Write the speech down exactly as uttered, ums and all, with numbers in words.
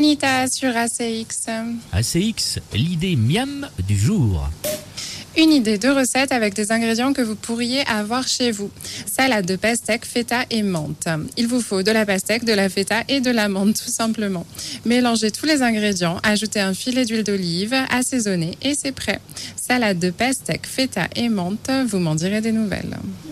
Anita sur A C X. A C X, l'idée miam du jour. Une idée de recette avec des ingrédients que vous pourriez avoir chez vous. Salade de pastèque, feta et menthe. Il vous faut de la pastèque, de la feta et de la menthe tout simplement. Mélangez tous les ingrédients, ajoutez un filet d'huile d'olive, assaisonnez et c'est prêt. Salade de pastèque, feta et menthe, vous m'en direz des nouvelles.